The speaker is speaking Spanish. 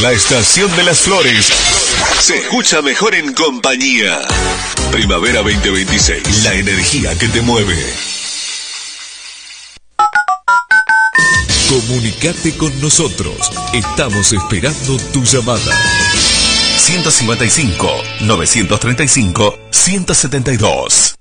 La estación de las flores se escucha mejor en compañía. Primavera 2026, la energía que te mueve. Comunicate con nosotros. Estamos esperando tu llamada. 155 935 172.